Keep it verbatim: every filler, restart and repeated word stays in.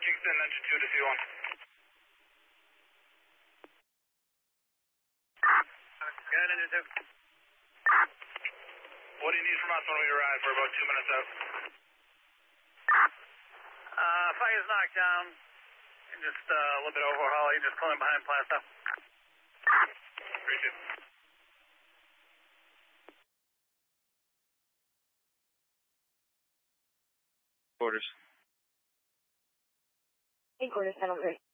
Kingston, altitude if you want. Good, altitude. What do you need from us when we arrive? We're about two minutes out. Uh, fire's knocked down. And just uh, a little bit of overhauling, just pulling behind Plaza. Appreciate it. Quarters. Eight quarters, seven three.